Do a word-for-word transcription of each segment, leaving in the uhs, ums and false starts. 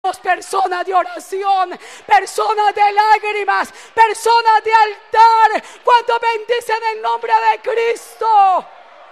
Personas de oración, personas de lágrimas, personas de altar, cuando bendicen el nombre de Cristo.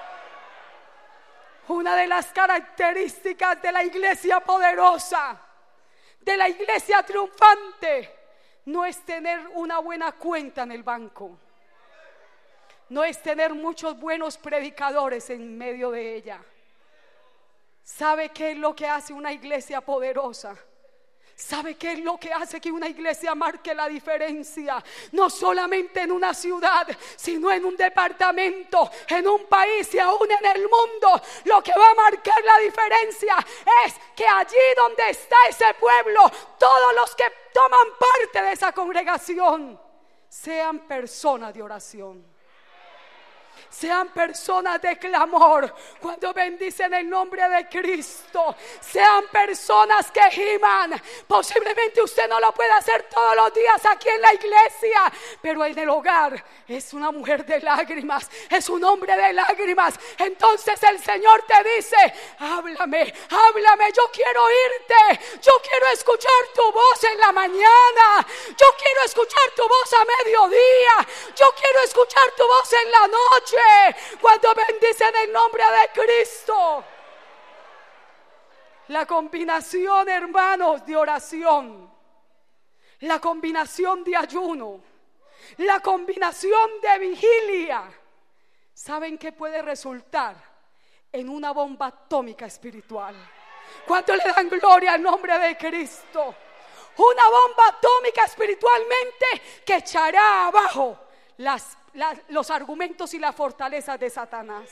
Una de las características de la iglesia poderosa, de la iglesia triunfante, no es tener una buena cuenta en el banco, no es tener muchos buenos predicadores en medio de ella. ¿Sabe qué es lo que hace una iglesia poderosa? ¿Sabe qué es lo que hace que una iglesia marque la diferencia? No solamente en una ciudad, sino en un departamento, en un país y aún en el mundo. Lo que va a marcar la diferencia es que allí donde está ese pueblo, todos los que toman parte de esa congregación sean personas de oración, sean personas de clamor cuando bendicen el nombre de Cristo, sean personas que giman. Posiblemente usted no lo puede hacer todos los días aquí en la iglesia, pero en el hogar es una mujer de lágrimas, es un hombre de lágrimas. Entonces el Señor te dice: háblame, háblame, yo quiero oírte, yo quiero escuchar tu voz en la mañana, yo quiero escuchar tu voz a mediodía, yo quiero escuchar tu voz en la noche, cuando bendicen el nombre de Cristo. La combinación, hermanos, de oración, la combinación de ayuno, la combinación de vigilia, ¿saben qué puede resultar? En una bomba atómica espiritual. ¿Cuánto le dan gloria al nombre de Cristo? Una bomba atómica espiritualmente que echará abajo las La, los argumentos y las fortalezas de Satanás.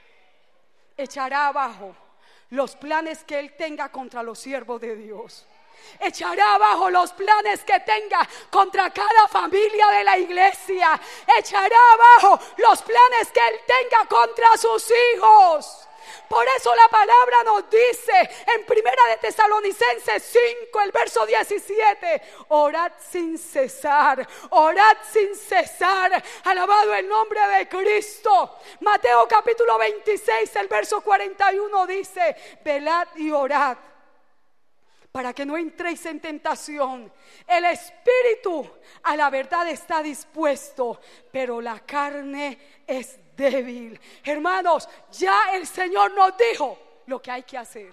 Echará abajo los planes que él tenga contra los siervos de Dios. Echará abajo los planes que tenga contra cada familia de la iglesia. Echará abajo los planes que él tenga contra sus hijos. Por eso la palabra nos dice en Primera de Tesalonicenses cinco, el verso diecisiete: orad sin cesar, orad sin cesar. Alabado el nombre de Cristo. Mateo capítulo veintiséis, el verso cuarenta y uno dice: velad y orad para que no entréis en tentación. El espíritu a la verdad está dispuesto, pero la carne es débil. Hermanos, ya el Señor nos dijo lo que hay que hacer.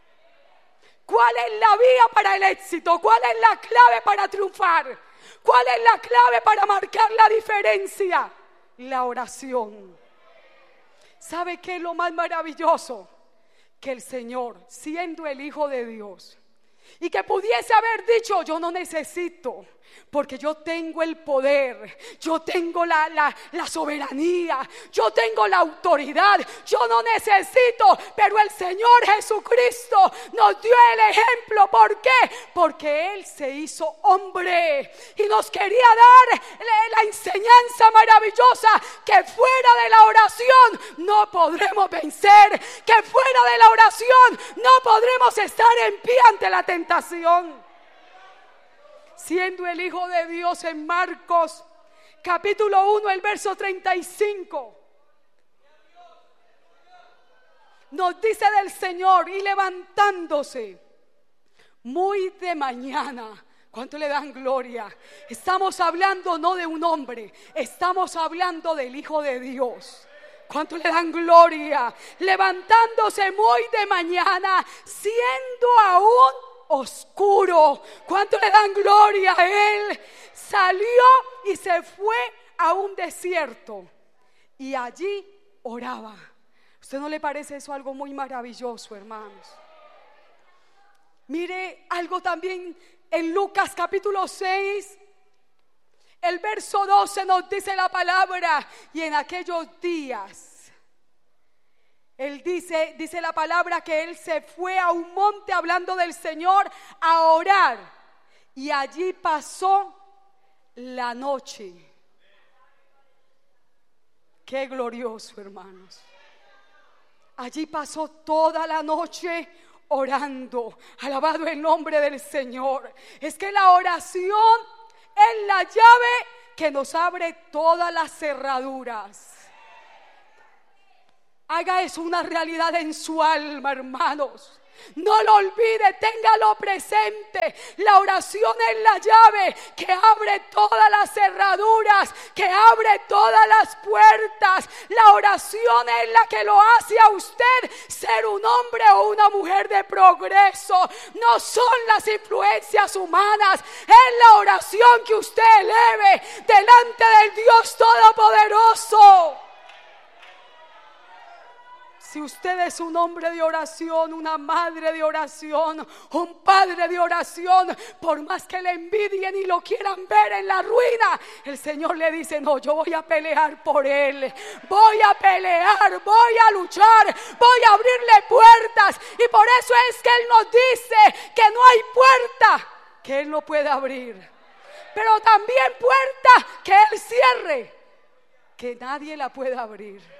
¿Cuál es la vía para el éxito? ¿Cuál es la clave para triunfar? ¿Cuál es la clave para marcar la diferencia? La oración. ¿Sabe qué es lo más maravilloso? Que el Señor, siendo el Hijo de Dios, y que pudiese haber dicho: yo no necesito, porque yo tengo el poder, yo tengo la, la, la soberanía, yo tengo la autoridad, yo no necesito. Pero el Señor Jesucristo nos dio el ejemplo. ¿Por qué? Porque Él se hizo hombre y nos quería dar la, la enseñanza maravillosa: que fuera de la oración no podremos vencer, que fuera de la oración no podremos estar en pie ante la tentación. Siendo el Hijo de Dios, en Marcos capítulo uno, el verso treinta y cinco, nos dice del Señor: y levantándose muy de mañana. ¿Cuánto le dan gloria? Estamos hablando no de un hombre, estamos hablando del Hijo de Dios. ¿Cuánto le dan gloria? Levantándose muy de mañana, siendo aún oscuro. ¿Cuánto le dan gloria a Él? Salió y se fue a un desierto y allí oraba. ¿Usted no le parece eso algo muy maravilloso, hermanos? Mire algo también en Lucas capítulo seis, el verso doce, nos dice la palabra: y en aquellos días, Él dice, dice la palabra que Él se fue a un monte, hablando del Señor, a orar, y allí pasó la noche. Qué glorioso, hermanos. Allí pasó toda la noche orando. Alabado el nombre del Señor. Es que la oración es la llave que nos abre todas las cerraduras. Haga eso una realidad en su alma, hermanos. No lo olvide, téngalo presente. La oración es la llave que abre todas las cerraduras, que abre todas las puertas. La oración es la que lo hace a usted ser un hombre o una mujer de progreso. No son las influencias humanas, es la oración que usted eleve delante del Dios Todopoderoso. Si usted es un hombre de oración, una madre de oración, un padre de oración, por más que le envidien y lo quieran ver en la ruina, el Señor le dice: no, yo voy a pelear por él, voy a pelear, voy a luchar, voy a abrirle puertas. Y por eso es que Él nos dice que no hay puerta que Él no pueda abrir, pero también puerta que Él cierre, que nadie la pueda abrir.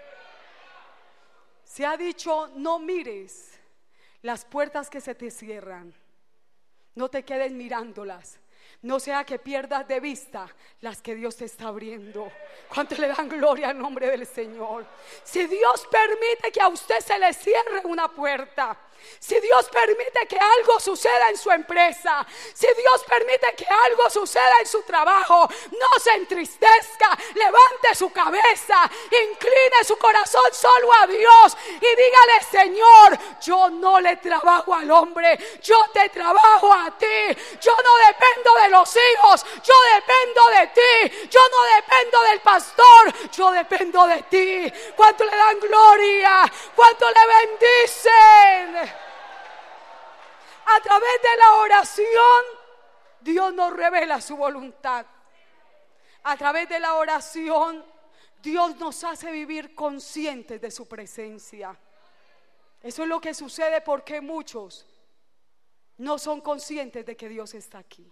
Se ha dicho: no mires las puertas que se te cierran, no te quedes mirándolas, no sea que pierdas de vista las que Dios te está abriendo. ¿Cuántos le dan gloria al nombre del Señor? Si Dios permite que a usted se le cierre una puerta, si Dios permite que algo suceda en su empresa, si Dios permite que algo suceda en su trabajo, no se entristezca, levante su cabeza, incline su corazón solo a Dios y dígale: Señor, yo no le trabajo al hombre, yo te trabajo a ti. Yo no dependo de los hijos, yo dependo de ti. Yo no dependo del pastor, yo dependo de ti. ¿Cuánto le dan gloria? ¿Cuánto le bendicen? A través de la oración, Dios nos revela su voluntad. A través de la oración, Dios nos hace vivir conscientes de su presencia. Eso es lo que sucede porque muchos no son conscientes de que Dios está aquí.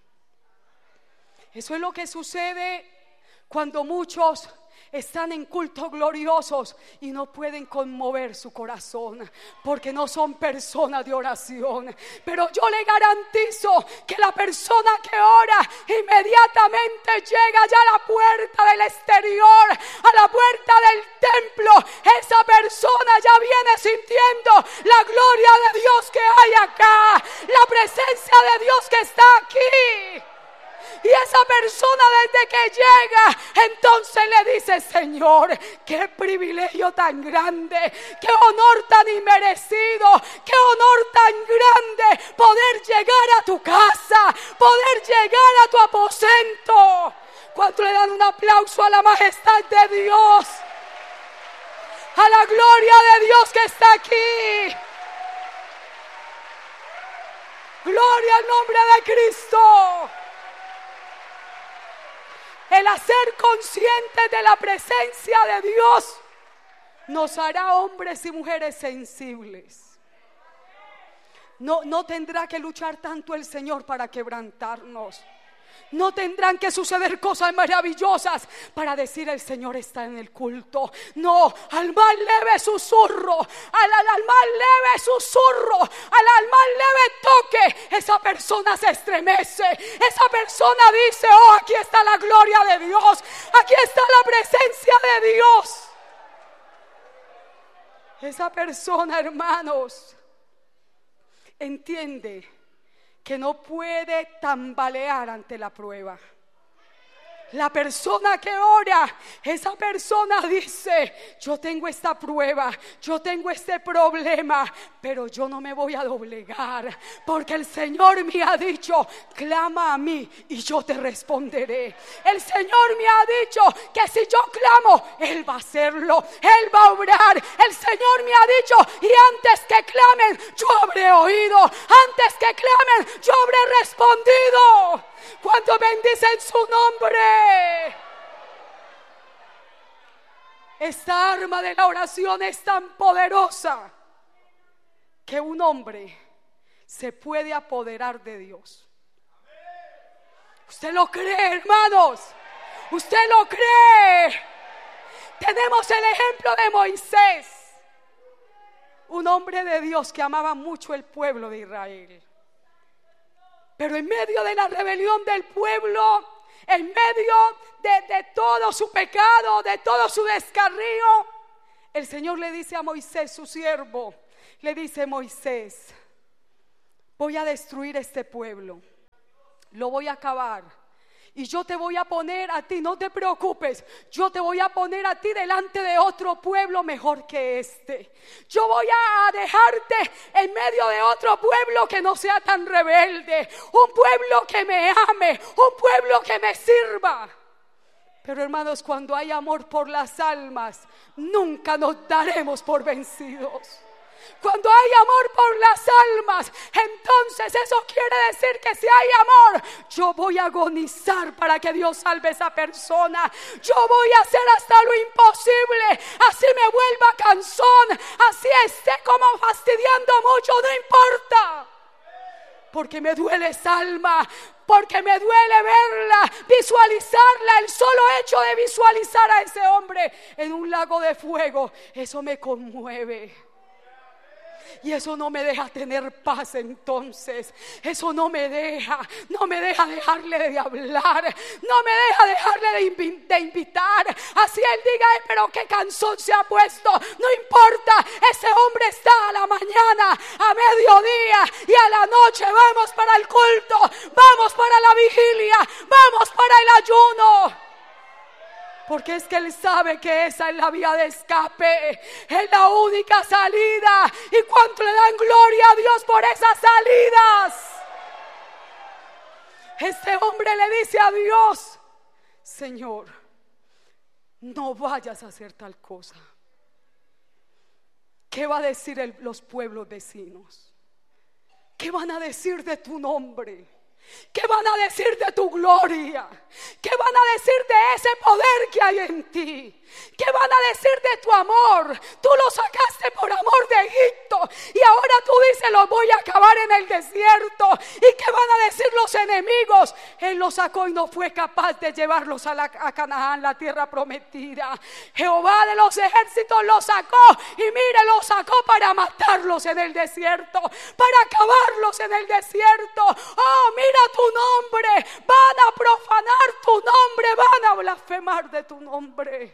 Eso es lo que sucede cuando muchos están en cultos gloriosos y no pueden conmover su corazón porque no son personas de oración. Pero yo le garantizo que la persona que ora inmediatamente llega ya a la puerta del exterior, a la puerta del templo. Esa persona ya viene sintiendo la gloria de Dios que hay acá, la presencia de Dios que está aquí. Y esa persona, desde que llega, entonces le dice: Señor, qué privilegio tan grande, qué honor tan inmerecido, qué honor tan grande poder llegar a tu casa, poder llegar a tu aposento. ¿Cuánto le dan un aplauso a la majestad de Dios? A la gloria de Dios que está aquí. Gloria al nombre de Cristo. El hacer conscientes de la presencia de Dios nos hará hombres y mujeres sensibles. No, no tendrá que luchar tanto el Señor para quebrantarnos. No tendrán que suceder cosas maravillosas para decir: el Señor está en el culto. No, al más leve susurro, al, al, al más leve susurro, al, al más leve toque, esa persona se estremece. Esa persona dice: oh, aquí está la gloria de Dios, aquí está la presencia de Dios. Esa persona, hermanos, entiende que no puede tambalear ante la prueba. La persona que ora, esa persona dice: yo tengo esta prueba, yo tengo este problema, pero yo no me voy a doblegar, porque el Señor me ha dicho: clama a mí y yo te responderé. El Señor me ha dicho que si yo clamo, Él va a hacerlo, Él va a obrar. El Señor me ha dicho: y antes que clamen, yo habré oído, antes que clamen, yo habré respondido. ¿Cuánto bendicen su nombre? Esta arma de la oración es tan poderosa que un hombre se puede apoderar de Dios. ¿Usted lo cree, hermanos? ¿Usted lo cree? Tenemos el ejemplo de Moisés, un hombre de Dios que amaba mucho el pueblo de Israel. Pero en medio de la rebelión del pueblo, en medio de, de todo su pecado, de todo su descarrío, el Señor le dice a Moisés, su siervo, le dice: Moisés, voy a destruir este pueblo, lo voy a acabar. Y yo te voy a poner a ti, no te preocupes, yo te voy a poner a ti delante de otro pueblo mejor que este. Yo voy a dejarte en medio de otro pueblo que no sea tan rebelde, un pueblo que me ame, un pueblo que me sirva. Pero hermanos, cuando hay amor por las almas, nunca nos daremos por vencidos. Cuando hay amor por las almas, entonces eso quiere decir que si hay amor, yo voy a agonizar para que Dios salve a esa persona. Yo voy a hacer hasta lo imposible, así me vuelva cansón, así esté como fastidiando mucho, no importa. Porque me duele esa alma, porque me duele verla, visualizarla. El solo hecho de visualizar a ese hombre en un lago de fuego, eso me conmueve. Y eso no me deja tener paz entonces. Eso no me deja, no me deja dejarle de hablar, no me deja dejarle de, invi- de invitar. Así él diga, "Ay, pero qué cansón se ha puesto". No importa, ese hombre está a la mañana, a mediodía y a la noche. Vamos para el culto, vamos para la vigilia, vamos para el ayuno. Porque es que Él sabe que esa es la vía de escape, es la única salida. ¿Y cuánto le dan gloria a Dios por esas salidas? Este hombre le dice a Dios, Señor, no vayas a hacer tal cosa. ¿Qué va a decir el, los pueblos vecinos? ¿Qué van a decir de tu nombre? ¿Qué van a decir de tu gloria? ¿Qué van a decir de ese poder que hay en ti? ¿Qué van a decir de tu amor? Tú lo sacaste por amor de Egipto y ahora tú dices, los voy a acabar en el desierto. ¿Y qué van a decir los enemigos? Él los sacó y no fue capaz de llevarlos a, la, a Canaán, la tierra prometida. Jehová de los ejércitos los sacó y mire, los sacó para matarlos en el desierto, para acabarlos en el desierto. Oh, mira tu nombre, van a profanar tu nombre, van a blasfemar de tu nombre.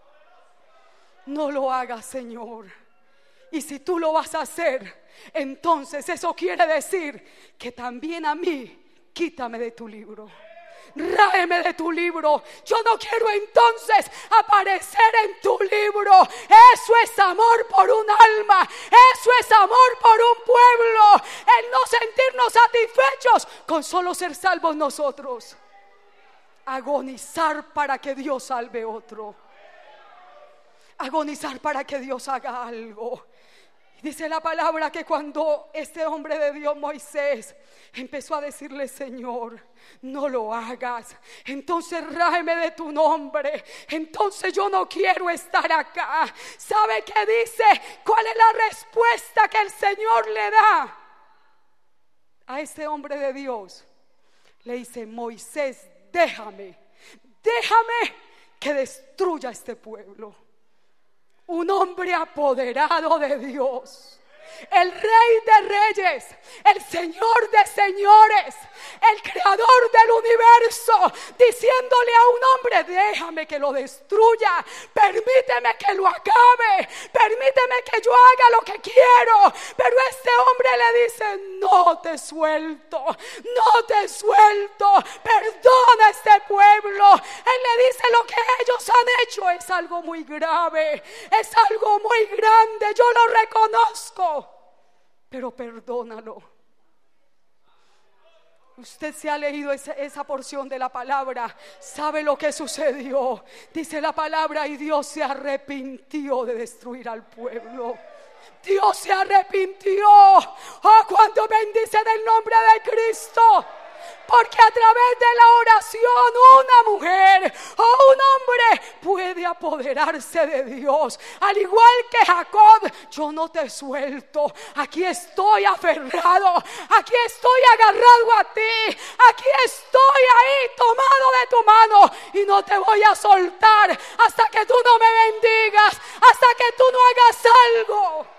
No lo hagas, Señor. Y si tú lo vas a hacer, entonces eso quiere decir que también a mí, quítame de tu libro. Ráeme de tu libro. Yo no quiero entonces aparecer en tu libro. Eso es amor por un alma. Eso es amor por un pueblo. El no sentirnos satisfechos con solo ser salvos nosotros. Agonizar para que Dios salve otro. Agonizar para que Dios haga algo. Dice la palabra que cuando este hombre de Dios, Moisés, empezó a decirle, Señor, no lo hagas, entonces ráeme de tu nombre, entonces yo no quiero estar acá. ¿Sabe qué dice? ¿Cuál es la respuesta que el Señor le da a este hombre de Dios? Le dice, Moisés, déjame, déjame que destruya este pueblo. Un hombre apoderado de Dios, el Rey de Reyes, el Señor de Señores, el Creador del universo, diciéndole a un hombre, déjame que lo destruya, permíteme que lo acabe, permíteme que yo haga lo que quiero. Pero este hombre le dice, no te suelto, no te suelto, perdona a este pueblo. Él le dice, lo que ellos han hecho es algo muy grave, es algo muy grande, yo lo reconozco, pero perdónalo. Usted se ha leído esa, esa porción de la palabra, sabe lo que sucedió. Dice la palabra, y Dios se arrepintió de destruir al pueblo. Dios se arrepintió. Oh, cuánto bendicen el nombre de Cristo. Porque a través de la oración una mujer o un hombre puede apoderarse de Dios. Al igual que Jacob, yo no te suelto. Aquí estoy aferrado, aquí estoy agarrado a ti, aquí estoy ahí tomado de tu mano y no te voy a soltar hasta que tú no me bendigas, hasta que tú no hagas algo.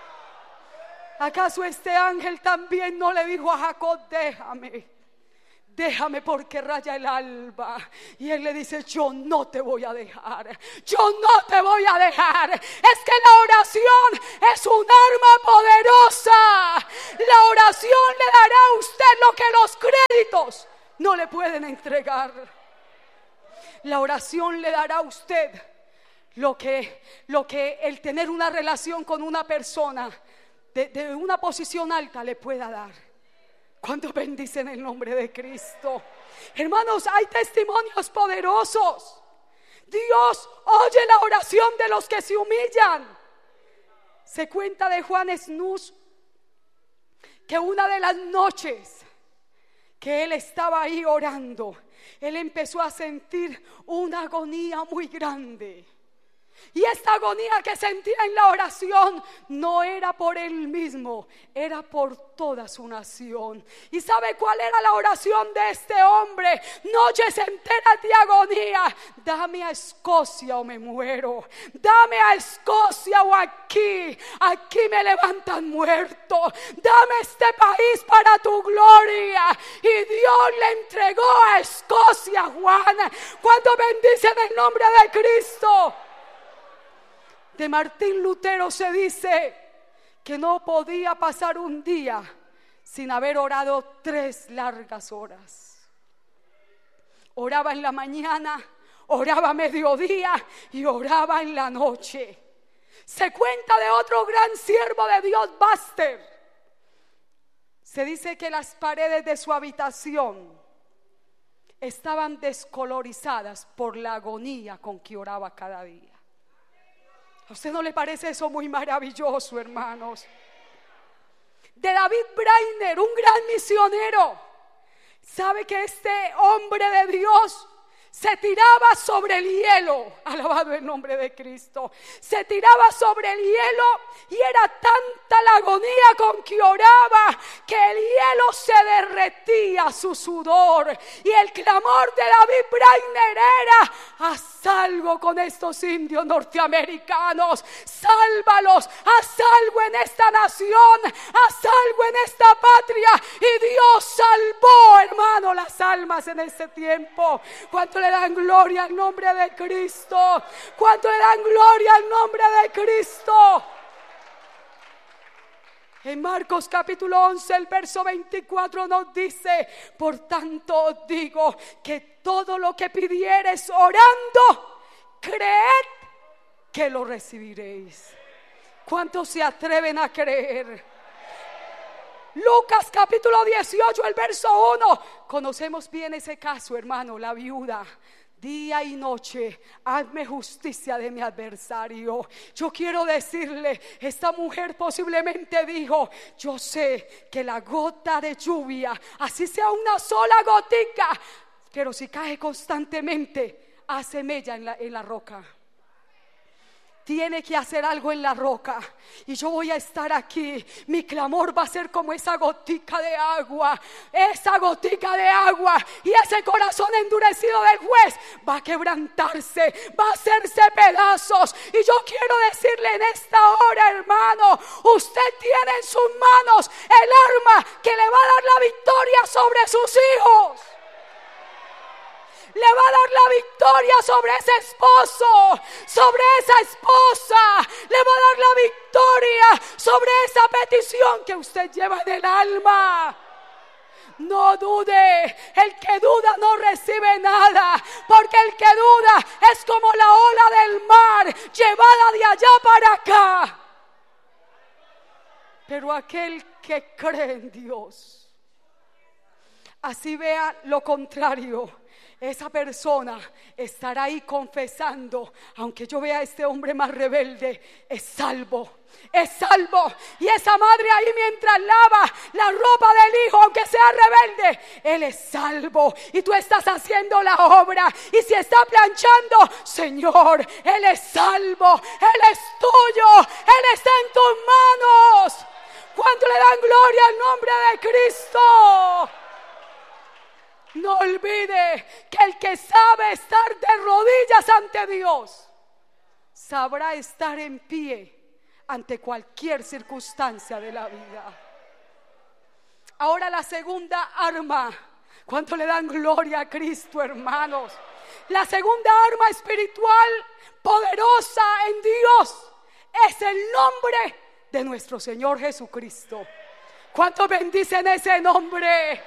¿Acaso este ángel también no le dijo a Jacob, déjame? déjame porque raya el alba. Y él le dice, yo no te voy a dejar, yo no te voy a dejar. Es que la oración es un arma poderosa. La oración le dará a usted lo que los créditos no le pueden entregar. La oración le dará a usted lo que, lo que el tener una relación con una persona de, de una posición alta le pueda dar. ¿Cuántos bendicen el nombre de Cristo? Hermanos, hay testimonios poderosos. Dios oye la oración de los que se humillan. Se cuenta de Juan Snus que una de las noches que él estaba ahí orando, él empezó a sentir una agonía muy grande. Y esta agonía que sentía en la oración no era por él mismo, era por toda su nación. ¿Y sabe cuál era la oración de este hombre? Noches enteras de agonía. Dame a Escocia o me muero. Dame a Escocia o aquí. Aquí me levantan muerto. Dame este país para tu gloria. Y Dios le entregó a Escocia, Juan. Cuando bendicen el nombre de Cristo. De Martín Lutero se dice que no podía pasar un día sin haber orado tres largas horas. Oraba en la mañana, oraba a mediodía y oraba en la noche. Se cuenta de otro gran siervo de Dios, Buster. Se dice que las paredes de su habitación estaban descolorizadas por la agonía con que oraba cada día. ¿A usted no le parece eso muy maravilloso, hermanos? De David Brainer, un gran misionero. ¿Sabe que este hombre de Dios se tiraba sobre el hielo? Alabado el nombre de Cristo. Se tiraba sobre el hielo y era tanta la agonía con que oraba que el hielo se derretía su sudor. Y el clamor de David Brainer era: haz algo con estos indios norteamericanos, sálvalos, haz algo en esta nación, haz algo en esta patria. Y Dios salvó, hermano, las almas en ese tiempo. ¿Cuánto le dan gloria al nombre de Cristo? ¿Cuánto le dan gloria al nombre de Cristo? En Marcos capítulo once, el verso veinticuatro nos dice: por tanto os digo que todo lo que pidiereis orando, creed que lo recibiréis. ¿Cuántos se atreven a creer? Lucas capítulo dieciocho, el verso uno. Conocemos bien ese caso, hermano, la viuda. Día y noche, hazme justicia de mi adversario. Yo quiero decirle, esta mujer posiblemente dijo: yo sé que la gota de lluvia, así sea una sola gotica, pero si cae constantemente, hace mella en la, en la roca. Tiene que hacer algo en la roca. Y yo voy a estar aquí. Mi clamor va a ser como esa gotica de agua. Esa gotica de agua. Y ese corazón endurecido del juez va a quebrantarse, va a hacerse pedazos. Y yo quiero decirle en esta hora, hermano, usted tiene en sus manos el arma que le va a dar la victoria sobre sus hijos. Le va a dar la victoria sobre ese esposo, sobre esa esposa. Le va a dar la victoria sobre esa petición que usted lleva en el alma. No dude, el que duda no recibe nada, porque el que duda es como la ola del mar, llevada de allá para acá. Pero aquel que cree en Dios, así vea lo contrario, esa persona estará ahí confesando: aunque yo vea a este hombre más rebelde, es salvo, es salvo. Y esa madre ahí mientras lava la ropa del hijo, aunque sea rebelde, él es salvo. Y tú estás haciendo la obra. Y si está planchando, Señor, él es salvo, él es tuyo, él está en tus manos. ¿Cuánto le dan gloria al nombre de Cristo? No olvide que el que sabe estar de rodillas ante Dios sabrá estar en pie ante cualquier circunstancia de la vida. Ahora la segunda arma ¿Cuánto le dan gloria a Cristo, hermanos? La segunda arma espiritual poderosa en Dios es el nombre de nuestro Señor Jesucristo. ¿Cuántos bendicen ese nombre?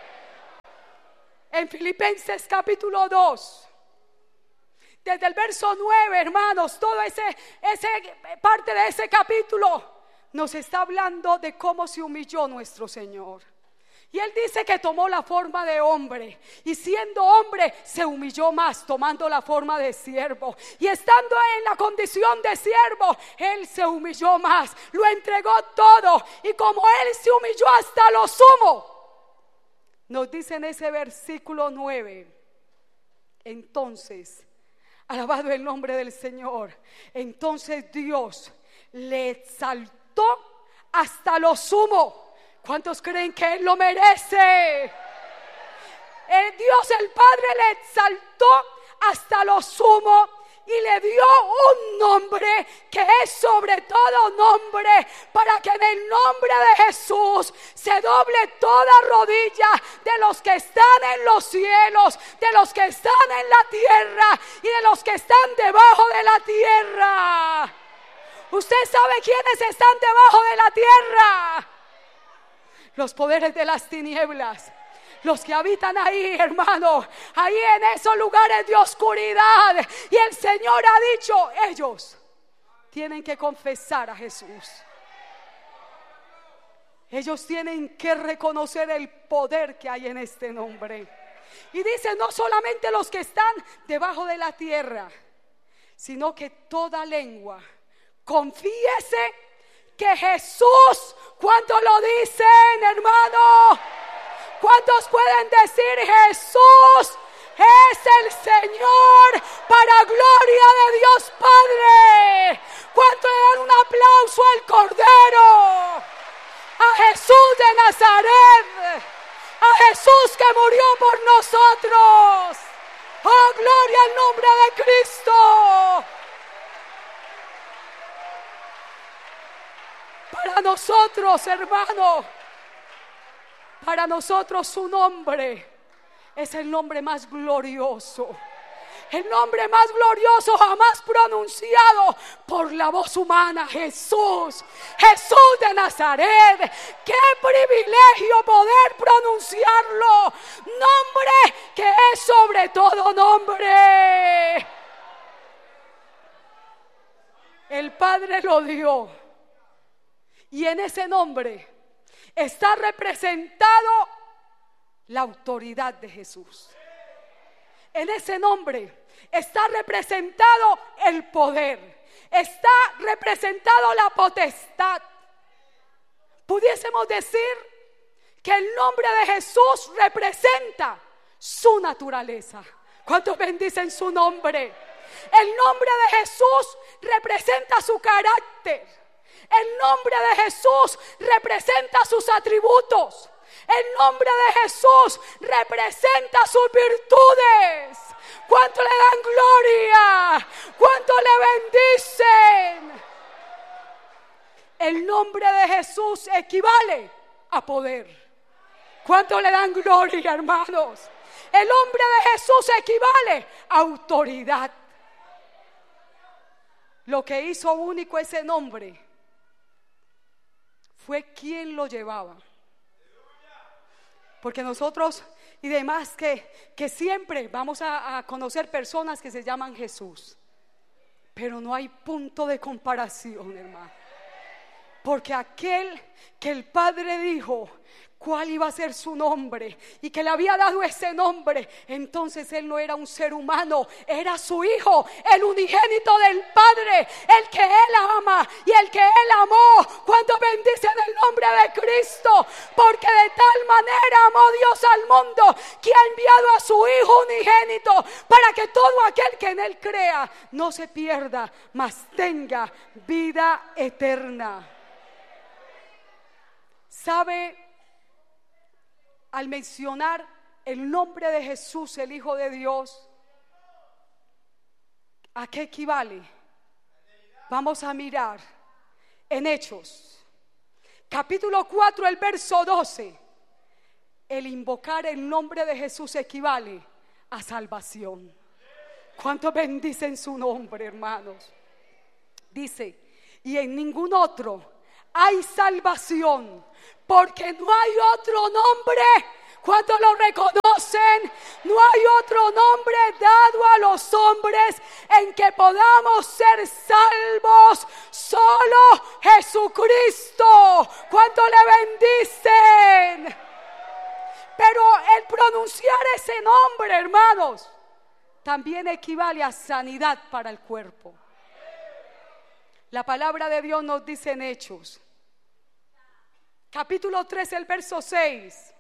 En Filipenses capítulo dos, desde el verso nueve, hermanos, toda ese, ese parte de ese capítulo nos está hablando de cómo se humilló nuestro Señor. Y Él dice que tomó la forma de hombre, y siendo hombre se humilló más, tomando la forma de siervo. Y estando en la condición de siervo, Él se humilló más, lo entregó todo. Y como Él se humilló hasta lo sumo, nos dice en ese versículo nueve, entonces, alabado el nombre del Señor, entonces Dios le exaltó hasta lo sumo. ¿Cuántos creen que Él lo merece? El Dios el Padre le exaltó hasta lo sumo y le dio un nombre que es sobre todo nombre, para que en el nombre de Jesús se doble toda rodilla de los que están en los cielos, de los que están en la tierra y de los que están debajo de la tierra. ¿Usted sabe quiénes están debajo de la tierra? Los poderes de las tinieblas, los que habitan ahí, hermano, ahí en esos lugares de oscuridad. Y el Señor ha dicho, ellos tienen que confesar a Jesús. Ellos tienen que reconocer el poder que hay en este nombre. Y dice, no solamente los que están debajo de la tierra, sino que toda lengua confiese que Jesús, ¿cuántos lo dicen, hermano? ¿Cuántos pueden decir Jesús es el Señor, para gloria de Dios Padre? ¿Cuántos le dan un aplauso al Cordero, a Jesús de Nazaret, a Jesús que murió por nosotros? ¡Oh, gloria al nombre de Cristo! Para nosotros, hermano, para nosotros su nombre es el nombre más glorioso. El nombre más glorioso jamás pronunciado por la voz humana. Jesús, Jesús de Nazaret. Qué privilegio poder pronunciarlo. Nombre que es sobre todo nombre. El Padre lo dio. Y en ese nombre está representado la autoridad de Jesús. En ese nombre está representado el poder. Está representado la potestad. Pudiésemos decir que el nombre de Jesús representa su naturaleza. ¿Cuántos bendicen su nombre? El nombre de Jesús representa su carácter. El nombre de Jesús representa sus atributos. El nombre de Jesús representa sus virtudes. ¿Cuánto le dan gloria? ¿Cuánto le bendicen? El nombre de Jesús equivale a poder. ¿Cuánto le dan gloria, hermanos? El nombre de Jesús equivale a autoridad. Lo que hizo único ese nombre fue quien lo llevaba. Porque nosotros y demás que, que siempre vamos a, a conocer personas que se llaman Jesús, pero no hay punto de comparación, hermano. Porque aquel que el Padre dijo cuál iba a ser su nombre y que le había dado ese nombre, entonces él no era un ser humano, era su Hijo, el unigénito del Padre, el que él ama y el que él amó. Cuando bendicen el nombre de Cristo, porque de tal manera amó Dios al mundo que ha enviado a su Hijo unigénito, para que todo aquel que en él crea no se pierda, mas tenga vida eterna. ¿Sabe? Al mencionar el nombre de Jesús, el Hijo de Dios, ¿a qué equivale? Vamos a mirar en Hechos, capítulo cuatro, el verso doce. el invocar el nombre de Jesús equivale a salvación. ¿Cuántos bendicen su nombre, hermanos? Dice, y en ningún otro hay salvación, porque no hay otro nombre. ¿Cuántos lo reconocen? No hay otro nombre dado a los hombres en que podamos ser salvos, solo Jesucristo. ¿Cuántos le bendicen? Pero el pronunciar ese nombre, hermanos, también equivale a sanidad para el cuerpo. La palabra de Dios nos dice en Hechos, capítulo tres, el verso seis,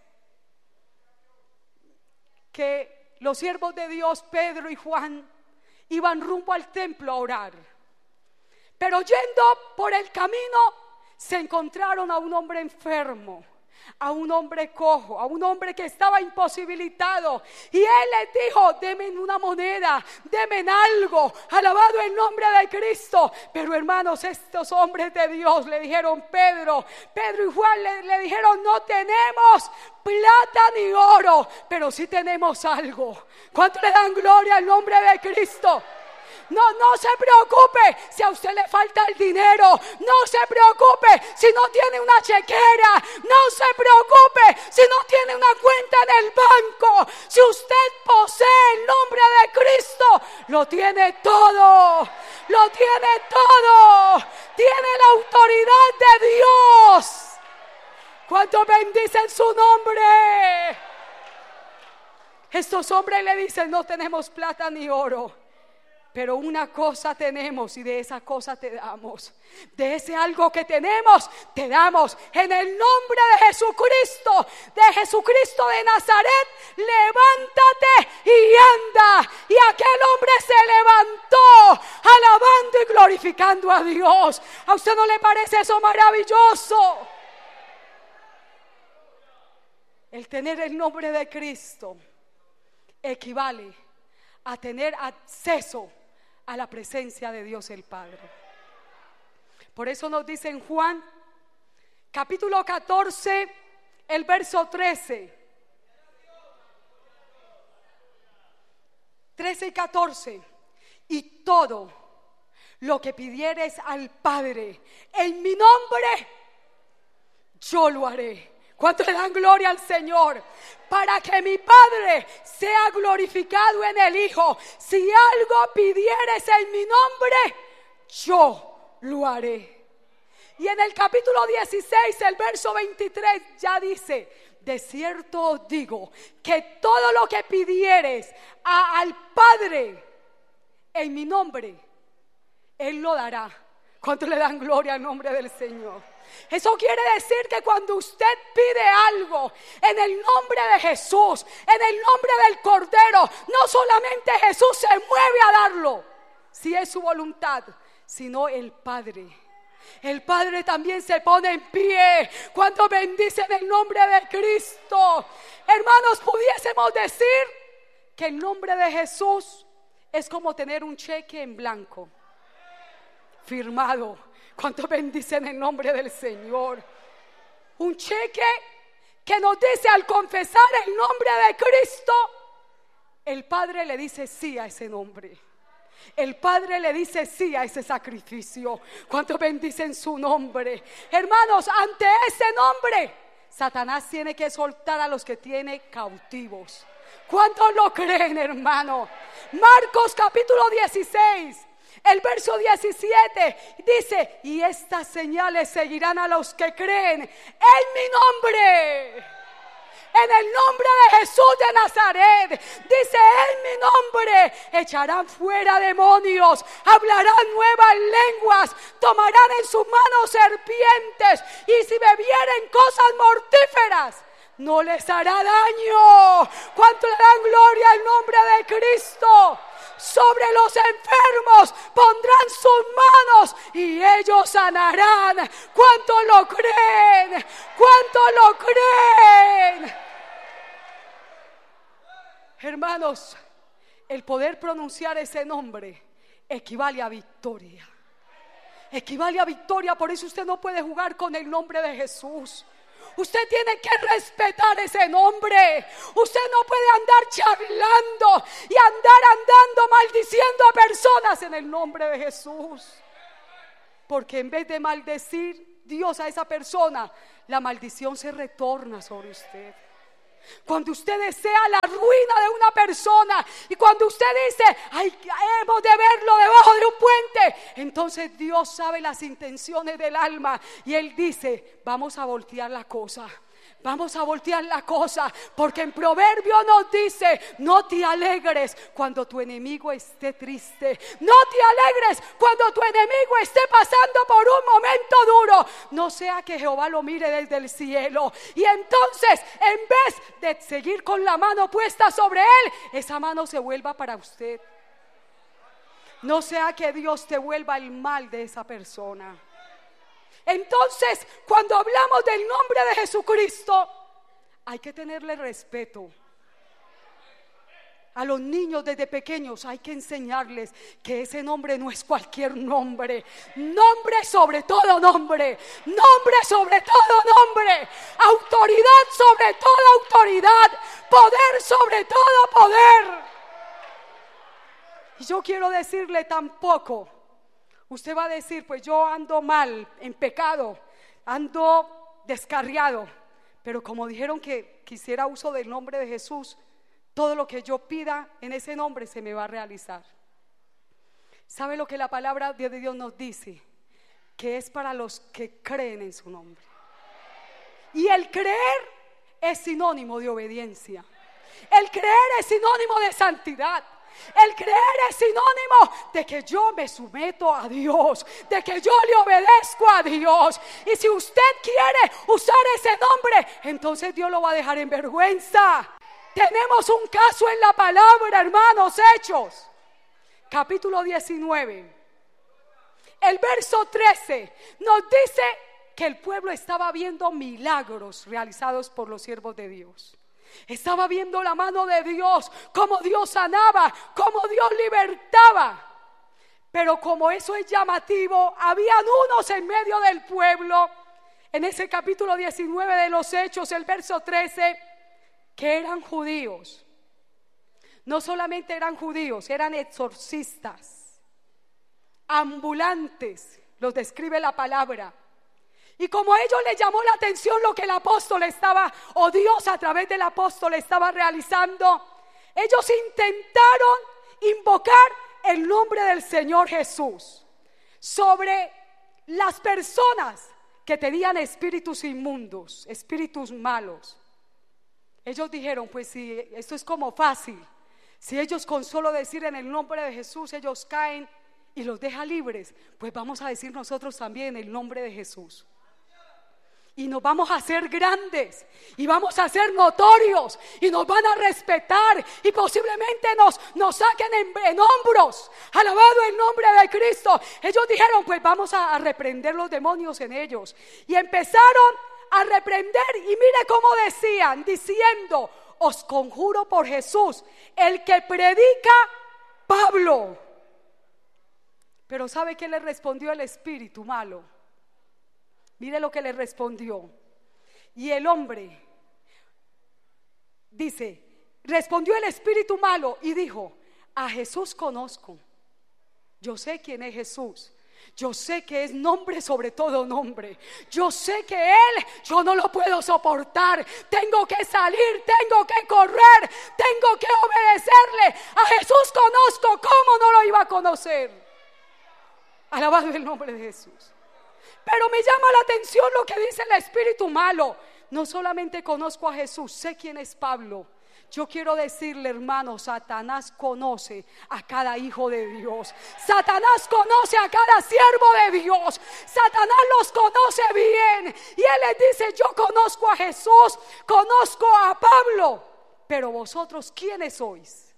que los siervos de Dios, Pedro y Juan, iban rumbo al templo a orar. Pero yendo por el camino, se encontraron a un hombre enfermo, a un hombre cojo, a un hombre que estaba imposibilitado. Y él les dijo, denme una moneda, denme algo, alabado el nombre de Cristo. Pero hermanos, estos hombres de Dios le dijeron, Pedro, Pedro y Juan le, le dijeron, no tenemos plata ni oro, pero sí tenemos algo. ¿Cuánto le dan gloria al nombre de Cristo? No, no se preocupe si a usted le falta el dinero. No se preocupe si no tiene una chequera. No se preocupe si no tiene una cuenta en el banco. Si usted posee el nombre de Cristo, lo tiene todo. Lo tiene todo. Tiene la autoridad de Dios. ¿Cuántos bendicen su nombre? Estos hombres le dicen, no tenemos plata ni oro, pero una cosa tenemos y de esa cosa te damos. De ese algo que tenemos, te damos. En el nombre de Jesucristo, de Jesucristo de Nazaret, levántate y anda. Y aquel hombre se levantó, alabando y glorificando a Dios. ¿A usted no le parece eso maravilloso? El tener el nombre de Cristo equivale a tener acceso a la presencia de Dios el Padre. Por eso nos dice en Juan capítulo catorce, el verso trece, trece y catorce, y todo lo que pidieres al Padre en mi nombre, yo lo haré. ¿Cuánto le dan gloria al Señor? Para que mi Padre sea glorificado en el Hijo. Si algo pidieres en mi nombre, yo lo haré. Y en el capítulo dieciséis, el verso veintitrés, ya dice, de cierto os digo, que todo lo que pidieres a, al Padre en mi nombre, Él lo dará. ¿Cuánto le dan gloria al nombre del Señor? Eso quiere decir que cuando usted pide algo en el nombre de Jesús, en el nombre del Cordero, no solamente Jesús se mueve a darlo, si es su voluntad, sino el Padre. El Padre también se pone en pie cuando bendice en el nombre de Cristo. Hermanos, pudiésemos decir que el nombre de Jesús es como tener un cheque en blanco, firmado. ¿Cuánto bendicen el nombre del Señor? Un cheque que nos dice, al confesar el nombre de Cristo, el Padre le dice sí a ese nombre. El Padre le dice sí a ese sacrificio. ¿Cuánto bendicen su nombre? Hermanos, ante ese nombre, Satanás tiene que soltar a los que tiene cautivos. ¿Cuántos lo creen, hermano? Marcos capítulo dieciséis, el verso diecisiete dice, y estas señales seguirán a los que creen en mi nombre. En el nombre de Jesús de Nazaret, dice, en mi nombre echarán fuera demonios, hablarán nuevas lenguas, tomarán en sus manos serpientes, y si bebieren cosas mortíferas, no les hará daño. ¿Cuánto le dan gloria al nombre de Cristo? Sobre los enfermos pondrán sus manos y ellos sanarán. ¿Cuánto lo creen? ¿Cuánto lo creen? Hermanos, el poder pronunciar ese nombre equivale a victoria. Equivale a victoria, por eso usted no puede jugar con el nombre de Jesús. Usted tiene que respetar ese nombre. Usted no puede andar charlando y andar andando maldiciendo a personas en el nombre de Jesús. Porque en vez de maldecir Dios a esa persona, la maldición se retorna sobre usted. Cuando usted desea la ruina de una persona y cuando usted dice, ay, hemos de verlo debajo de un puente, entonces Dios sabe las intenciones del alma y Él dice, vamos a voltear la cosa. Vamos a voltear la cosa, porque en Proverbio nos dice, no te alegres cuando tu enemigo esté triste. No te alegres cuando tu enemigo esté pasando por un momento duro. No sea que Jehová lo mire desde el cielo y entonces, en vez de seguir con la mano puesta sobre él, esa mano se vuelva para usted. No sea que Dios te vuelva el mal de esa persona. Entonces, cuando hablamos del nombre de Jesucristo, hay que tenerle respeto. A los niños desde pequeños hay que enseñarles que ese nombre no es cualquier nombre. Nombre sobre todo nombre. Nombre sobre todo nombre. Autoridad sobre toda autoridad. Poder sobre todo poder. Y yo quiero decirle tampoco. Usted va a decir, pues yo ando mal, en pecado, ando descarriado. Pero como dijeron que quisiera uso del nombre de Jesús, todo lo que yo pida en ese nombre se me va a realizar. ¿Sabe lo que la palabra de Dios nos dice? Que es para los que creen en su nombre. Y el creer es sinónimo de obediencia. El creer es sinónimo de santidad. El creer es sinónimo de que yo me someto a Dios, de que yo le obedezco a Dios. Y si usted quiere usar ese nombre, entonces Dios lo va a dejar en vergüenza. Tenemos un caso en la palabra, hermanos, Hechos, capítulo diecinueve. El verso trece nos dice que el pueblo estaba viendo milagros realizados por los siervos de Dios. Estaba viendo la mano de Dios, cómo Dios sanaba, cómo Dios libertaba. Pero como eso es llamativo, habían unos en medio del pueblo, en ese capítulo diecinueve de los Hechos, el verso trece, que eran judíos. No solamente eran judíos, eran exorcistas, ambulantes, los describe la palabra. Y como a ellos les llamó la atención lo que el apóstol estaba, o Dios a través del apóstol estaba realizando, ellos intentaron invocar el nombre del Señor Jesús sobre las personas que tenían espíritus inmundos, espíritus malos. Ellos dijeron, pues si esto es como fácil, si ellos con solo decir en el nombre de Jesús ellos caen y los deja libres, pues vamos a decir nosotros también el nombre de Jesús. Y nos vamos a hacer grandes y vamos a ser notorios y nos van a respetar y posiblemente nos, nos saquen en, en hombros. Alabado el nombre de Cristo. Ellos dijeron, pues vamos a, a reprender los demonios en ellos. Y empezaron a reprender y mire cómo decían, diciendo, os conjuro por Jesús, el que predica Pablo. Pero ¿sabe qué le respondió el espíritu malo? Mire lo que le respondió. Y el hombre dice, respondió el espíritu malo y dijo, a Jesús conozco. Yo sé quién es Jesús. Yo sé que es nombre sobre todo nombre. Yo sé que Él, yo no lo puedo soportar. Tengo que salir, tengo que correr, tengo que obedecerle. A Jesús conozco, ¿cómo no lo iba a conocer? Alabado el nombre de Jesús. Pero me llama la atención lo que dice el espíritu malo. No solamente conozco a Jesús, sé quién es Pablo. Yo quiero decirle, hermano, Satanás conoce a cada hijo de Dios. Satanás conoce a cada siervo de Dios. Satanás los conoce bien. Y él les dice, yo conozco a Jesús, conozco a Pablo. Pero vosotros, ¿quiénes sois?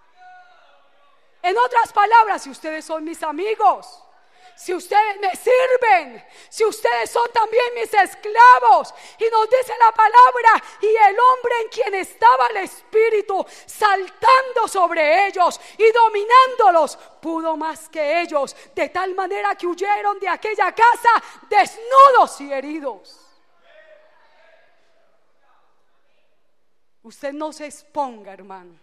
En otras palabras, si ustedes son mis amigos, si ustedes me sirven, si ustedes son también mis esclavos. Y nos dice la palabra, y el hombre en quien estaba el espíritu saltando sobre ellos y dominándolos, pudo más que ellos, de tal manera que huyeron de aquella casa desnudos y heridos. Usted no se exponga, hermano.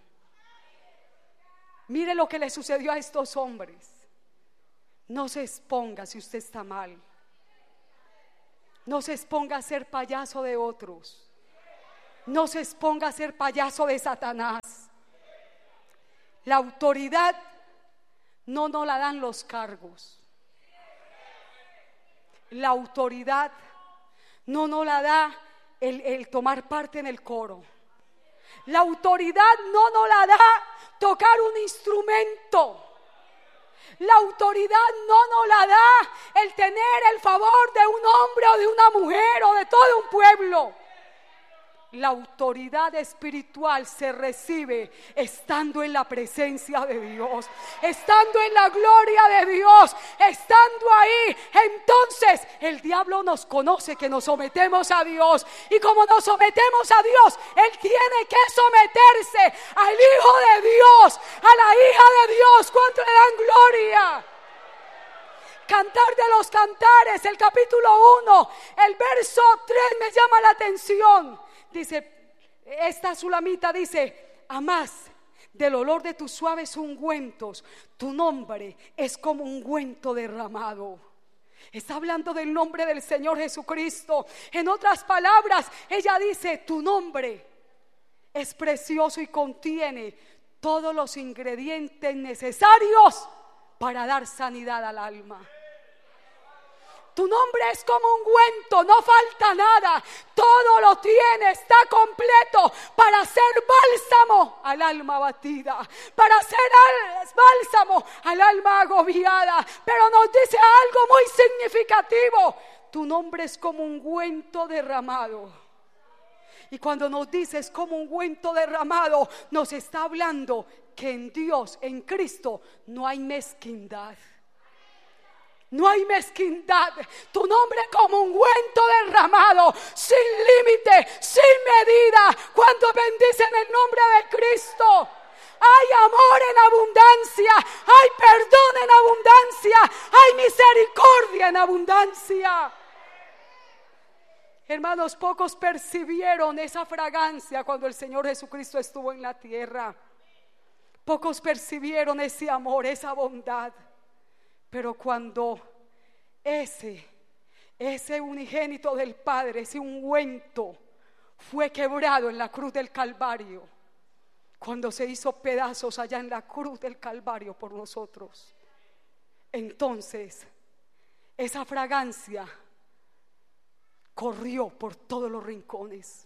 Mire lo que le sucedió a estos hombres. No se exponga si usted está mal. No se exponga a ser payaso de otros. No se exponga a ser payaso de Satanás. La autoridad no nos la dan los cargos. La autoridad no nos la da el, el tomar parte en el coro. La autoridad no nos la da tocar un instrumento. La autoridad no nos la da el tener el favor de un hombre o de una mujer o de todo un pueblo. La autoridad espiritual se recibe estando en la presencia de Dios, estando en la gloria de Dios, estando ahí. Entonces el diablo nos conoce que nos sometemos a Dios, y como nos sometemos a Dios, él tiene que someterse al Hijo de Dios, a la hija de Dios. ¿Cuánto le dan gloria? Cantar de los Cantares, el capítulo uno, el verso tres me llama la atención. Dice, esta sulamita dice: a más del olor de tus suaves ungüentos, tu nombre es como un ungüento derramado. Está hablando del nombre del Señor Jesucristo. En otras palabras, ella dice: tu nombre es precioso y contiene todos los ingredientes necesarios para dar sanidad al alma. Tu nombre es como un ungüento, no falta nada, todo lo tiene, está completo para hacer bálsamo al alma abatida, para hacer al, bálsamo al alma agobiada. Pero nos dice algo muy significativo: tu nombre es como un ungüento derramado. Y cuando nos dice es como un ungüento derramado, nos está hablando que en Dios, en Cristo, no hay mezquindad. No hay mezquindad. Tu nombre como un ungüento derramado, sin límite, sin medida. Cuando bendicen el nombre de Cristo, hay amor en abundancia, hay perdón en abundancia, hay misericordia en abundancia. Hermanos, pocos percibieron esa fragancia cuando el Señor Jesucristo estuvo en la tierra. Pocos percibieron ese amor, esa bondad. Pero cuando ese, ese unigénito del Padre, ese ungüento, fue quebrado en la cruz del Calvario, cuando se hizo pedazos allá en la cruz del Calvario por nosotros, entonces esa fragancia corrió por todos los rincones.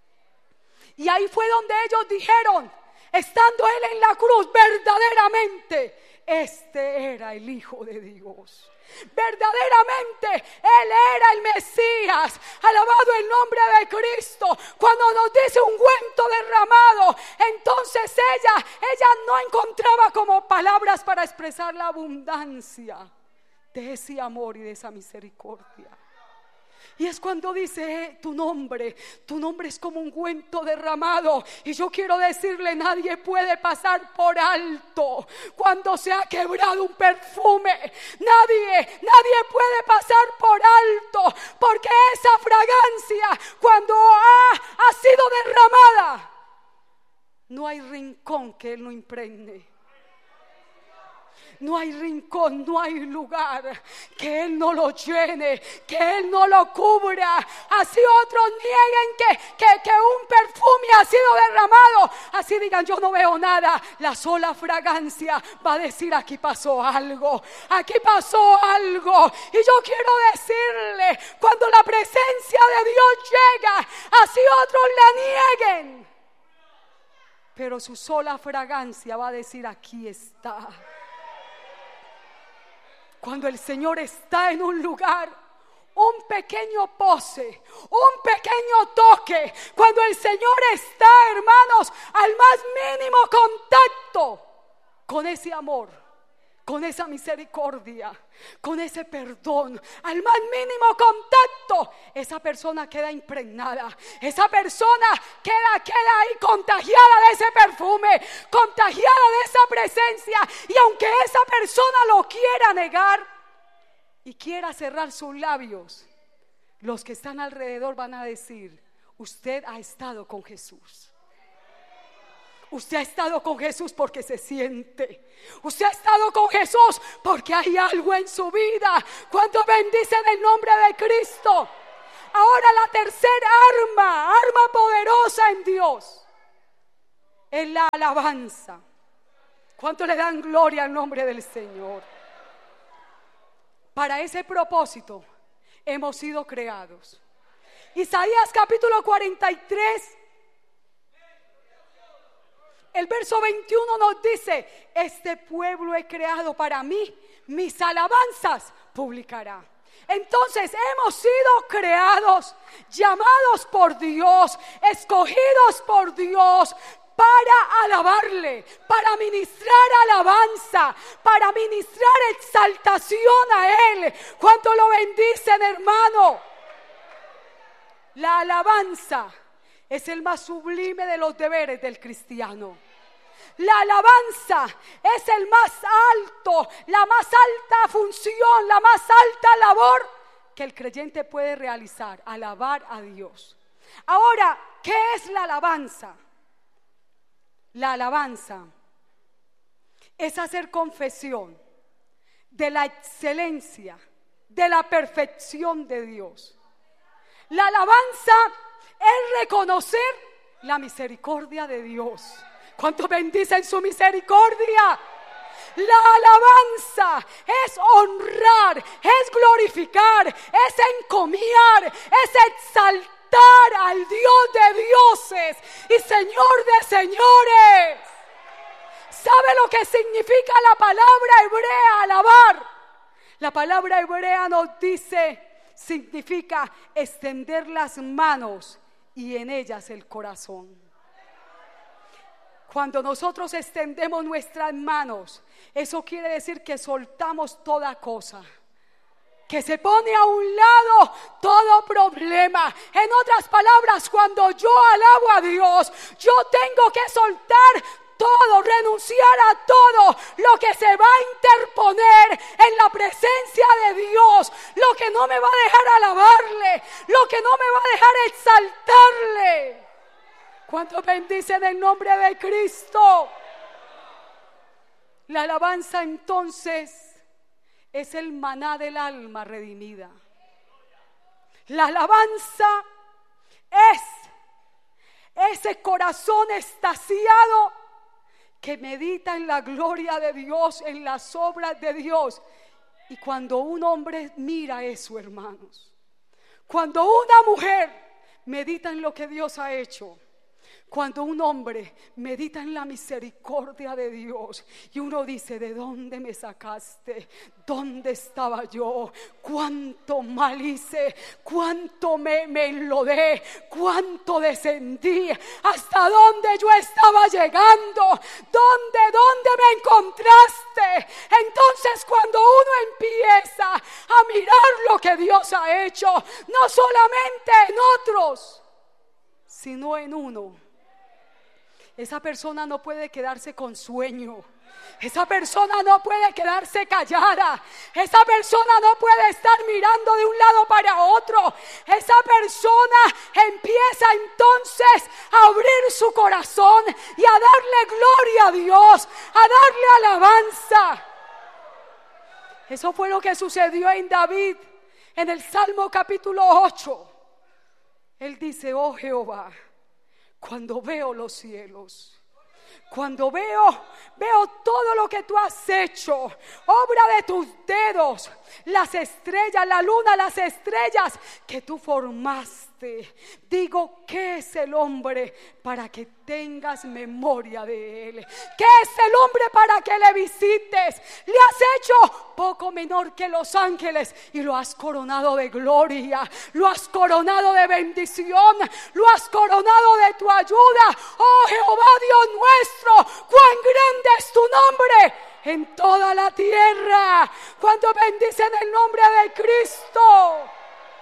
Y ahí fue donde ellos dijeron, estando él en la cruz, verdaderamente este era el Hijo de Dios. Verdaderamente él era el Mesías. Alabado el nombre de Cristo. Cuando nos dice ungüento derramado, entonces ella ella no encontraba como palabras para expresar la abundancia de ese amor y de esa misericordia. Y es cuando dice eh, tu nombre, tu nombre es como un ungüento derramado. Y yo quiero decirle, nadie puede pasar por alto cuando se ha quebrado un perfume. Nadie, nadie puede pasar por alto, porque esa fragancia, cuando ha, ha sido derramada, no hay rincón que él no impregne. No hay rincón, no hay lugar que él no lo llene, que él no lo cubra. Así otros nieguen que, que, que un perfume ha sido derramado, así digan yo no veo nada. La sola fragancia va a decir aquí pasó algo, aquí pasó algo. Y yo quiero decirle, cuando la presencia de Dios llega, así otros la nieguen, pero su sola fragancia va a decir aquí está. Cuando el Señor está en un lugar, un pequeño pose, un pequeño toque, cuando el Señor está, hermanos, al más mínimo contacto con ese amor, con esa misericordia, con ese perdón, al más mínimo contacto, esa persona queda impregnada, esa persona queda, queda ahí contagiada de ese perfume, contagiada de esa presencia. Y aunque esa persona lo quiera negar y quiera cerrar sus labios, los que están alrededor van a decir, usted ha estado con Jesús. Usted ha estado con Jesús porque se siente. Usted ha estado con Jesús porque hay algo en su vida. Cuando bendicen el nombre de Cristo. Ahora la tercera arma, arma poderosa en Dios, es la alabanza. ¿Cuánto le dan gloria al nombre del Señor? Para ese propósito hemos sido creados. Isaías capítulo cuarenta y tres, el verso veintiuno nos dice: este pueblo he creado para mí, mis alabanzas publicará. Entonces hemos sido creados, llamados por Dios, escogidos por Dios para alabarle, para ministrar alabanza, para ministrar exaltación a Él. ¿Cuánto lo bendicen, hermano? La alabanza es el más sublime de los deberes del cristiano. La alabanza es el más alto, la más alta función, la más alta labor que el creyente puede realizar, alabar a Dios. Ahora, ¿qué es la alabanza? La alabanza es hacer confesión de la excelencia, de la perfección de Dios. La alabanza es reconocer la misericordia de Dios. ¿Cuántos bendicen su misericordia? La alabanza es honrar, es glorificar, es encomiar, es exaltar al Dios de dioses y Señor de señores. ¿Sabe lo que significa la palabra hebrea alabar? La palabra hebrea nos dice, significa extender las manos y en ellas el corazón. Cuando nosotros extendemos nuestras manos, eso quiere decir que soltamos toda cosa, que se pone a un lado todo problema. En otras palabras, cuando yo alabo a Dios, yo tengo que soltar todo, renunciar a todo lo que se va a interponer en la presencia de Dios, lo que no me va a dejar alabarle, lo que no me va a dejar exaltarle. ¿Cuántos bendicen el nombre de Cristo? La alabanza entonces es el maná del alma redimida. La alabanza es ese corazón extasiado que medita en la gloria de Dios, en las obras de Dios. Y cuando un hombre mira eso, hermanos, cuando una mujer medita en lo que Dios ha hecho, cuando un hombre medita en la misericordia de Dios y uno dice: ¿de dónde me sacaste? ¿Dónde estaba yo? ¿Cuánto mal hice? ¿Cuánto me, me enlodé? ¿Cuánto descendí? ¿Hasta dónde yo estaba llegando? ¿Dónde, dónde me encontraste? Entonces cuando uno empieza a mirar lo que Dios ha hecho, no solamente en otros, sino en uno, esa persona no puede quedarse con sueño. Esa persona no puede quedarse callada. Esa persona no puede estar mirando de un lado para otro. Esa persona empieza entonces a abrir su corazón y a darle gloria a Dios, a darle alabanza. Eso fue lo que sucedió en David en el Salmo capítulo ocho. Él dice: oh Jehová, cuando veo los cielos, cuando veo, veo todo lo que tú has hecho, obra de tus dedos, las estrellas, la luna, las estrellas que tú formaste, digo, ¿qué es el hombre para que tengas memoria de él? ¿Qué es el hombre para que le visites? Le has hecho poco menor que los ángeles y lo has coronado de gloria, lo has coronado de bendición, lo has coronado de tu ayuda. Oh Jehová Dios nuestro, cuán grande es tu nombre en toda la tierra. Cuánto bendicen el nombre de Cristo.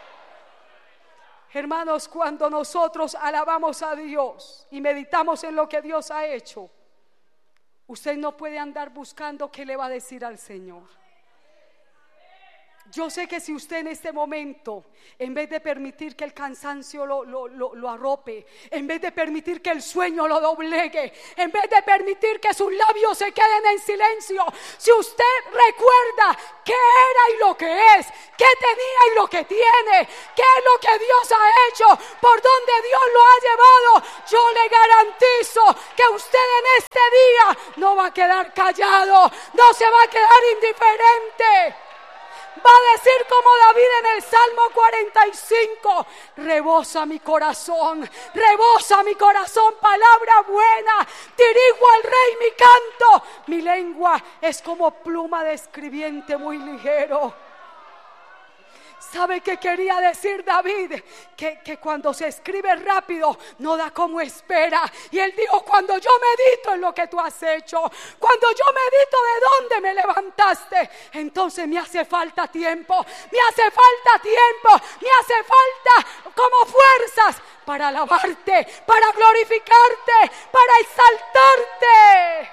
Hermanos, cuando nosotros alabamos a Dios y meditamos en lo que Dios ha hecho, usted no puede andar buscando qué le va a decir al Señor. Yo sé que si usted en este momento, en vez de permitir que el cansancio lo, lo, lo, lo arrope, en vez de permitir que el sueño lo doblegue, en vez de permitir que sus labios se queden en silencio, si usted recuerda qué era y lo que es, qué tenía y lo que tiene, qué es lo que Dios ha hecho, por donde Dios lo ha llevado, yo le garantizo que usted en este día no va a quedar callado, no se va a quedar indiferente. Va a decir como David en el Salmo cuarenta y cinco: rebosa mi corazón, rebosa mi corazón palabra buena, dirijo al rey mi canto, mi lengua es como pluma de escribiente muy ligero. ¿Sabe qué quería decir David? Que, que cuando se escribe rápido no da como espera. Y él dijo: cuando yo medito en lo que tú has hecho, cuando yo medito de dónde me levantaste, entonces me hace falta tiempo, me hace falta tiempo, me hace falta como fuerzas para alabarte, para glorificarte, para exaltarte.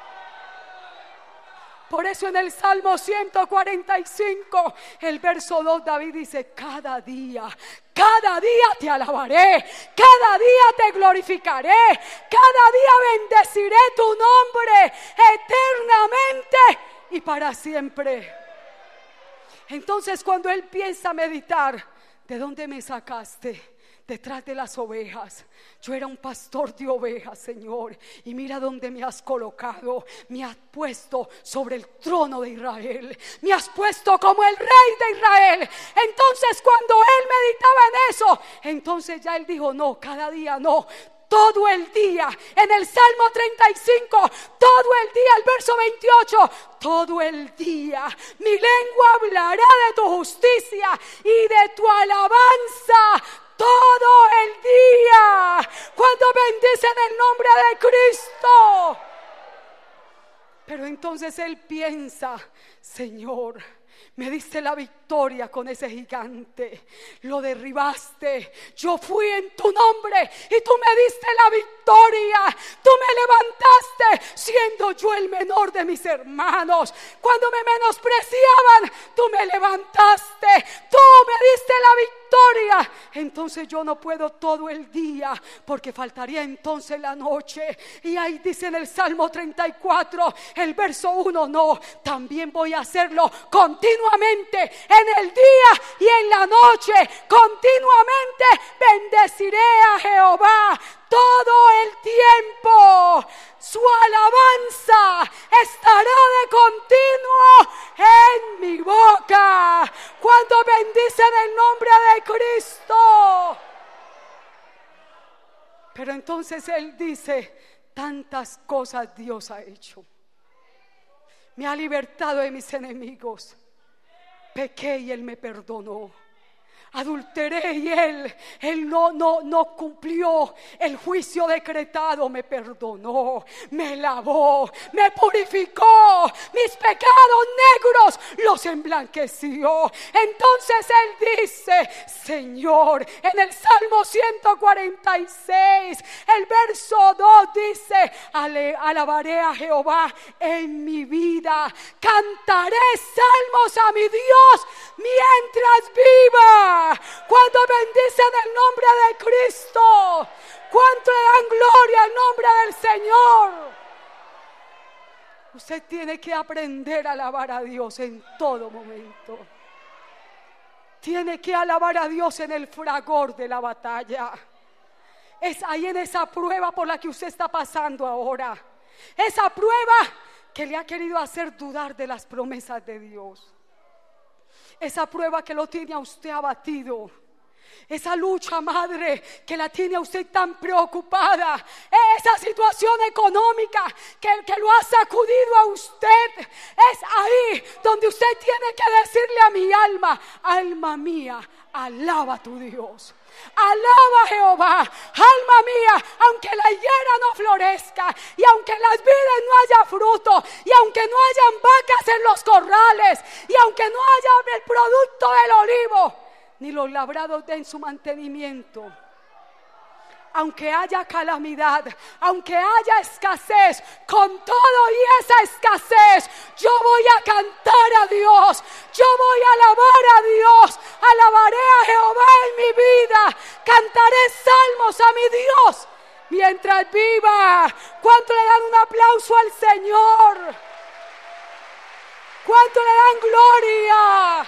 Por eso en el Salmo ciento cuarenta y cinco, el verso dos, David dice: cada día, cada día te alabaré, cada día te glorificaré, cada día bendeciré tu nombre eternamente y para siempre. Entonces, cuando él piensa meditar, ¿de dónde me sacaste? Detrás de las ovejas. Yo era un pastor de ovejas, Señor, y mira dónde me has colocado. Me has puesto sobre el trono de Israel, me has puesto como el rey de Israel. Entonces, cuando él meditaba en eso, entonces ya él dijo: no, cada día no, todo el día. En el Salmo treinta y cinco, todo el día, el verso veintiocho, todo el día mi lengua hablará de tu justicia y de tu alabanza todo el día, cuando bendicen el nombre de Cristo. Pero entonces él piensa: Señor, me diste la victoria con ese gigante, lo derribaste, yo fui en tu nombre y tú me diste la victoria, tú me levantaste siendo yo el menor de mis hermanos, cuando me menospreciaban, tú me levantaste, tú me diste la victoria. Entonces yo no puedo todo el día, porque faltaría entonces la noche. Y ahí dice en el Salmo treinta y cuatro, el verso uno: no, también voy a hacerlo continuamente, en el día y en la noche, continuamente bendeciré a Jehová todo el tiempo. Su alabanza estará de continuo en mi boca cuando bendicen el nombre de Cristo. Pero entonces él dice: tantas cosas Dios ha hecho. Me ha libertado de mis enemigos. Pequé y él me perdonó. Adulteré y él, él no, no, no cumplió el juicio decretado, me perdonó, me lavó, me purificó, mis pecados negros los emblanqueció. Entonces él dice: Señor, en el Salmo ciento cuarenta y seis, el verso dos dice: alabaré a Jehová en mi vida, cantaré salmos a mi Dios mientras viva. Cuando bendicen el nombre de Cristo, cuánto le dan gloria al nombre del Señor. Usted tiene que aprender a alabar a Dios en todo momento. Tiene que alabar a Dios en el fragor de la batalla. Es ahí en esa prueba por la que usted está pasando ahora. Esa pruba que le ha querido hacer dudar de las promesas de Dios. Esa prueba que lo tiene a usted abatido. Esa lucha, madre, que la tiene a usted tan preocupada. Esa situación económica que, que lo ha sacudido a usted. Es ahí donde usted tiene que decirle a mi alma: alma mía, alaba a tu Dios. Alaba a Jehová, alma mía, aunque la higuera no florezca y aunque en las vides no haya fruto y aunque no hayan vacas en los corrales y aunque no haya el producto del olivo ni los labrados den su mantenimiento, aunque haya calamidad, aunque haya escasez, con todo y esa escasez, yo voy a cantar a Dios, yo voy a alabar a Dios, alabaré a Jehová en mi vida, cantaré salmos a mi Dios mientras viva. ¿Cuánto le dan un aplauso al Señor? ¿Cuánto le dan gloria?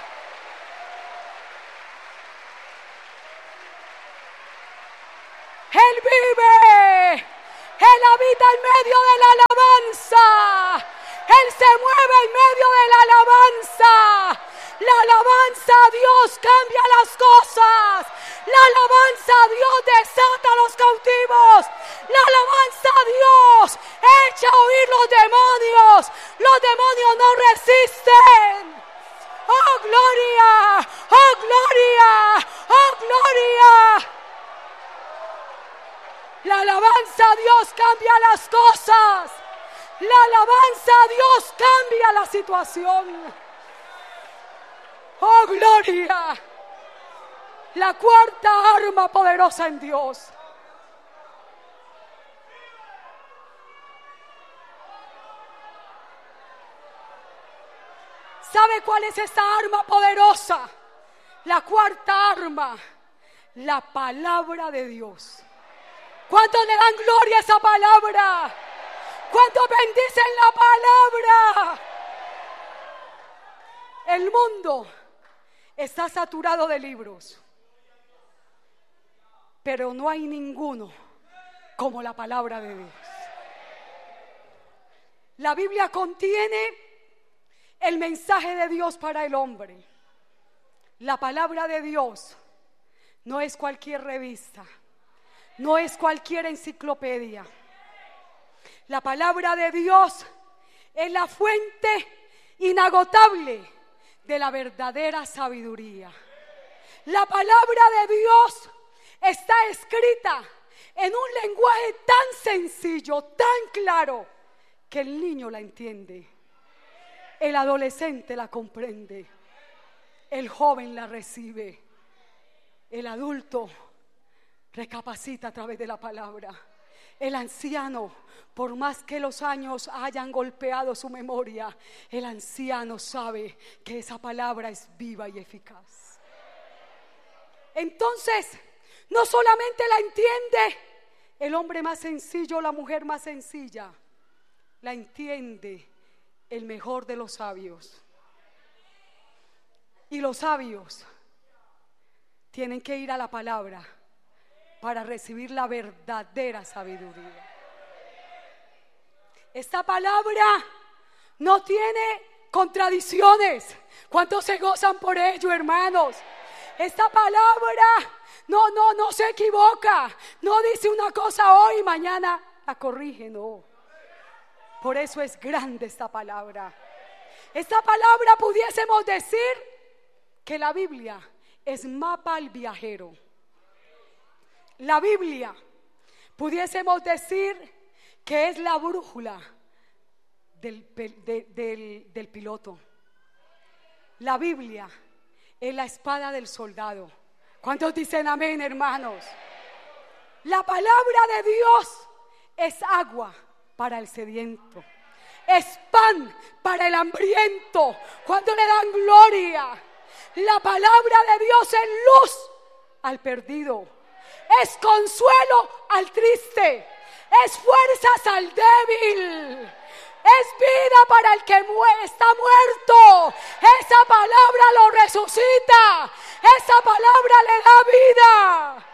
Él vive, Él habita en medio de la alabanza, Él se mueve en medio de la alabanza. La alabanza a Dios cambia las cosas, la alabanza a Dios desata a los cautivos, la alabanza a Dios echa a huir los demonios, los demonios no resisten. ¡Oh, gloria! ¡Oh, gloria! ¡Oh, gloria! La alabanza a Dios cambia las cosas. La alabanza a Dios cambia la situación. ¡Oh, gloria! La cuarta arma poderosa en Dios. ¿Sabe cuál es esa arma poderosa? La cuarta arma, la palabra de Dios. ¿Cuántos le dan gloria a esa palabra? ¿Cuántos bendicen la palabra? El mundo está saturado de libros, pero no hay ninguno como la palabra de Dios. La Biblia contiene el mensaje de Dios para el hombre. La palabra de Dios no es cualquier revista, no es cualquier enciclopedia. La palabra de Dios es la fuente inagotable de la verdadera sabiduría. La palabra de Dios está escrita en un lenguaje tan sencillo, tan claro, que el niño la entiende, el adolescente la comprende, el joven la recibe, el adulto recapacita a través de la palabra. El anciano, por más que los años hayan golpeado su memoria, el anciano sabe que esa palabra es viva y eficaz. Entonces, no solamente la entiende el hombre más sencillo, la mujer más sencilla, la entiende el mejor de los sabios. Y los sabios tienen que ir a la palabra para recibir la verdadera sabiduría. Esta palabra no tiene contradicciones. ¿Cuántos se gozan por ello, hermanos? Esta palabra no, no, no se equivoca. No dice una cosa hoy y mañana la corrige, no. Por eso es grande esta palabra. Esta palabra pudiésemos decir que la Biblia es mapa al viajero. La Biblia pudiésemos decir que es la brújula del, de, del, del piloto. La Biblia es la espada del soldado. ¿Cuántos dicen amén, hermanos? La palabra de Dios es agua para el sediento, es pan para el hambriento. ¿Cuántos le dan gloria? La palabra de Dios es luz al perdido, es consuelo al triste, es fuerzas al débil, es vida para el que mu- está muerto. Esa palabra lo resucita, esa palabra le da vida.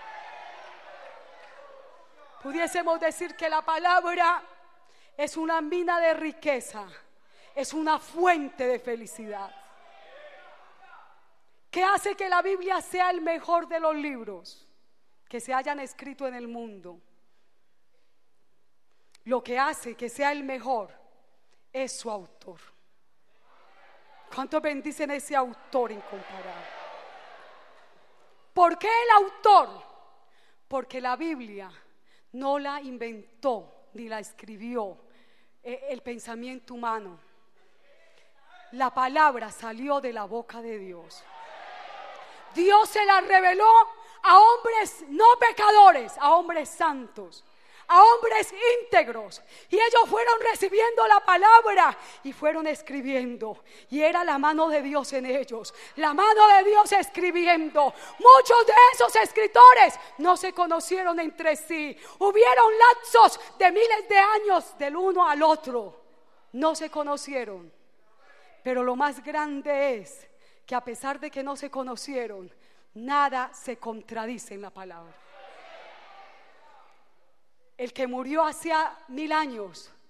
Pudiésemos decir que la palabra es una mina de riqueza, es una fuente de felicidad. ¿Qué hace que la Biblia sea el mejor de los libros que se hayan escrito en el mundo? Lo que hace que sea el mejor es su autor. ¿Cuántos bendicen a ese autor incomparable? ¿Por qué el autor? Porque la Biblia no la inventó ni la escribió eh, el pensamiento humano. La palabra salió de la boca de Dios. Dios se la reveló a hombres no pecadores, a hombres santos, a hombres íntegros. Y ellos fueron recibiendo la palabra y fueron escribiendo. Y era la mano de Dios en ellos, la mano de Dios escribiendo. Muchos de esos escritores no se conocieron entre sí. Hubieron lapsos de miles de años del uno al otro. No se conocieron. Pero lo más grande es que a pesar de que no se conocieron, nada se contradice en la palabra. El que murió hace mil años